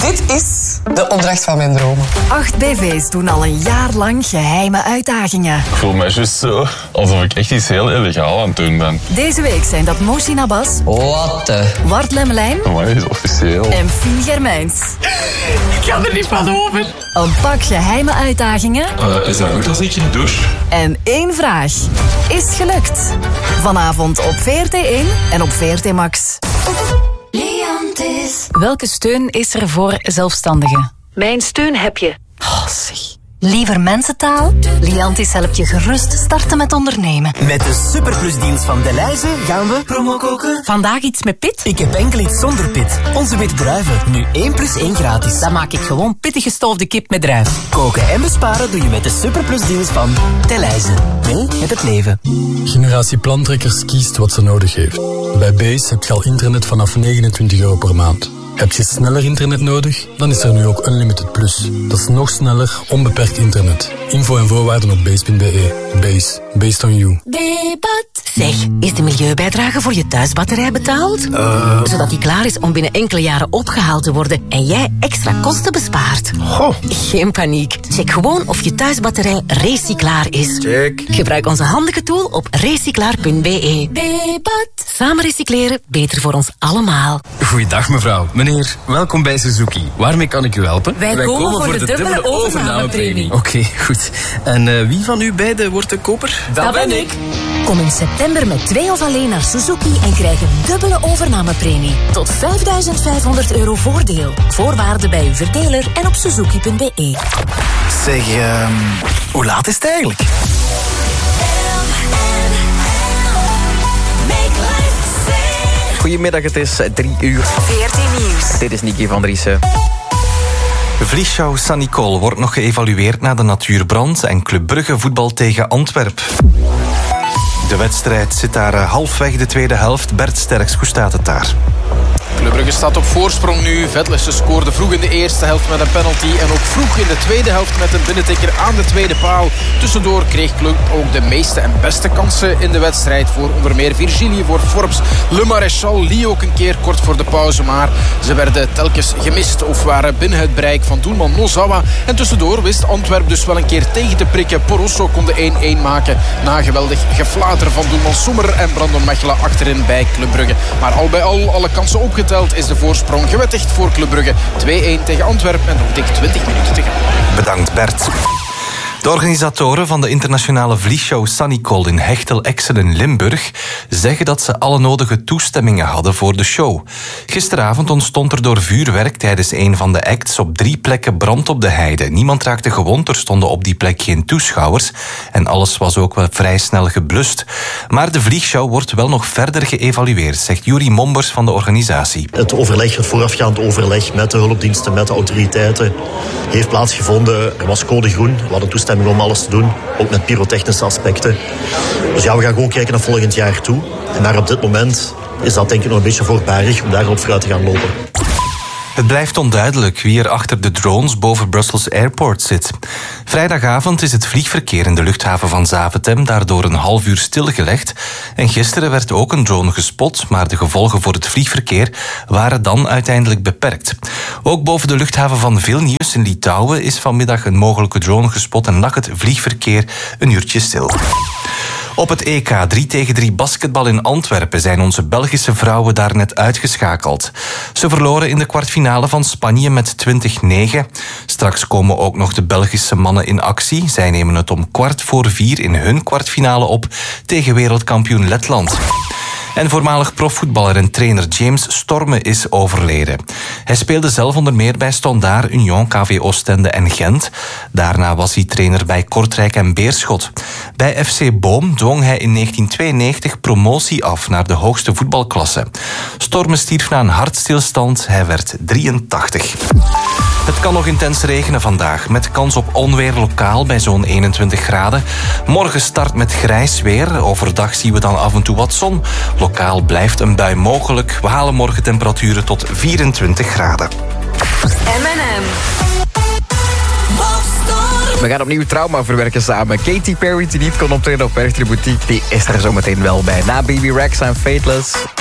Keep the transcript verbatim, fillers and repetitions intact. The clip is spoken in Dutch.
Dit is de opdracht van mijn dromen. Acht B V's doen al een jaar lang geheime uitdagingen. Ik voel me juist zo alsof ik echt iets heel illegaal aan het doen ben. Deze week zijn dat Mohsin Abbas, Wat de... Wart Lemmelijn Maar is officieel. en Fien Germijns. Ik kan er niet van over. Een pak geheime uitdagingen Uh, is dat goed als ik in de douche? en één vraag. Is gelukt. Vanavond op V R T één en op V R T Max. Welke steun is er voor zelfstandigen? Mijn steun heb je. Oh, zeg. Liever mensentaal? Liantis helpt je gerust starten met ondernemen. Met de superplusdienst van Delhaize gaan we promo koken. Vandaag iets met pit? Ik heb enkel iets zonder pit. Onze witte druiven. Nu één plus één gratis. Dan maak ik gewoon pittig gestoofde kip met druif. Koken en besparen doe je met de superplusdienst van Delhaize. Mee met het leven. Generatie Plantrekkers kiest wat ze nodig heeft. Bij Base heb je al internet vanaf negenentwintig euro per maand. Heb je sneller internet nodig? Dan is er nu ook Unlimited Plus. Dat is nog sneller, onbeperkt internet. Info en voorwaarden op base punt b e. Base. Based on you. Zeg, is de milieubijdrage voor je thuisbatterij betaald? Uh... Zodat die klaar is om binnen enkele jaren opgehaald te worden en jij extra kosten bespaart. Goh. Geen paniek. Check gewoon of je thuisbatterij recyclaar is. Check. Gebruik onze handige tool op recyclaar punt b e. Samen recycleren, beter voor ons allemaal. Goeiedag mevrouw. Meneer, welkom bij Suzuki. Waarmee kan ik u helpen? Wij, Wij komen, komen voor de, de dubbele overnamepremie. Oké, okay, goed. En uh, wie van u beiden wordt de koper? Dat, Dat ben ik. Kom in september met twee of alleen naar Suzuki en krijg een dubbele overnamepremie. Tot vijfduizend vijfhonderd euro voordeel. Voorwaarden bij uw verdeler en op suzuki punt b e. Zeg, uh, hoe laat is het eigenlijk? Goedemiddag, het is drie uur. V R T Nieuws. Dit is Nicky van Driessen. Vliegschouw San Nicole wordt nog geëvalueerd na de natuurbrand en Club Brugge voetbal tegen Antwerp. De wedstrijd zit daar halfweg de tweede helft. Bert Sterks, hoe staat het daar? Club Brugge staat op voorsprong nu. Vetlessen scoorde vroeg in de eerste helft met een penalty en ook vroeg in de tweede helft met een binnentikker aan de tweede paal. Tussendoor kreeg Club ook de meeste en beste kansen in de wedstrijd voor onder meer Virgilie, voor Forbes, Le Maréchal, Lee ook een keer kort voor de pauze, maar ze werden telkens gemist of waren binnen het bereik van doelman Nozawa. En tussendoor wist Antwerp dus wel een keer tegen te prikken. Porosso kon de één-één maken na geweldig geflater van doelman Sommer en Brandon Mechelen achterin bij Club Brugge. Maar al bij al, alle kansen opgeteld, is de voorsprong gewettigd voor Club Brugge. twee-één tegen Antwerpen en nog dik twintig minuten te gaan. Bedankt Bert. De organisatoren van de internationale vliegshow San Nicole in Hechtel, Exel en Limburg zeggen dat ze alle nodige toestemmingen hadden voor de show. Gisteravond ontstond er door vuurwerk tijdens een van de acts op drie plekken brand op de heide. Niemand raakte gewond, er stonden op die plek geen toeschouwers en alles was ook wel vrij snel geblust. Maar de vliegshow wordt wel nog verder geëvalueerd, zegt Juri Mombers van de organisatie. Het overleg, het voorafgaand overleg met de hulpdiensten, met de autoriteiten heeft plaatsgevonden. Er was code groen, we hadden toestemming om alles te doen, ook met pyrotechnische aspecten. Dus ja, we gaan gewoon kijken naar volgend jaar toe. En maar op dit moment is dat denk ik nog een beetje voorbarig om daarop vooruit te gaan lopen. Het blijft onduidelijk wie er achter de drones boven Brussels Airport zit. Vrijdagavond is het vliegverkeer in de luchthaven van Zaventem daardoor een half uur stilgelegd. En gisteren werd ook een drone gespot, maar de gevolgen voor het vliegverkeer waren dan uiteindelijk beperkt. Ook boven de luchthaven van Vilnius in Litouwen is vanmiddag een mogelijke drone gespot en lag het vliegverkeer een uurtje stil. Op het E K drie tegen drie basketbal in Antwerpen zijn onze Belgische vrouwen daar net uitgeschakeld. Ze verloren in de kwartfinale van Spanje met twintig negen. Straks komen ook nog de Belgische mannen in actie. Zij nemen het om kwart voor vier in hun kwartfinale op tegen wereldkampioen Letland. En voormalig profvoetballer en trainer James Storme is overleden. Hij speelde zelf onder meer bij Standaard, Union, K V Oostende en Gent. Daarna was hij trainer bij Kortrijk en Beerschot. Bij F C Boom dwong hij in negentien tweeënnegentig promotie af naar de hoogste voetbalklasse. Storme stierf na een hartstilstand. Hij werd drieëntachtig. Het kan nog intens regenen vandaag, met kans op onweer lokaal bij zo'n eenentwintig graden. Morgen start met grijs weer. Overdag zien we dan af en toe wat zon. Lokaal blijft een bui mogelijk. We halen morgen temperaturen tot vierentwintig graden. M en M. We gaan opnieuw trauma verwerken samen. Katy Perry, die niet kon optreden op Bergtributiek, die is er zometeen wel bij. Na Baby Rex en Fateless.